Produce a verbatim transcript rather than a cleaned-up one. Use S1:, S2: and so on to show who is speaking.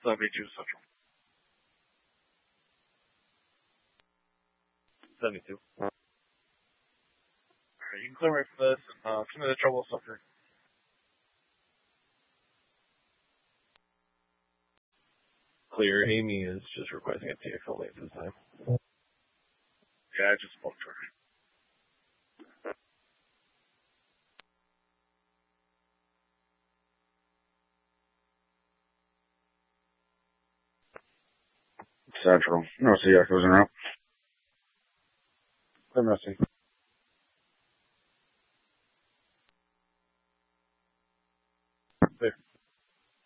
S1: seventy-two Central. seventy-two. Alright, you can clear me for this. Uh, tell me the trouble suffering. Clear. Amy is just requesting a T X only at this time. Yeah, I just spoke to her. Central. No, see, echoes in route. Clear, Missy.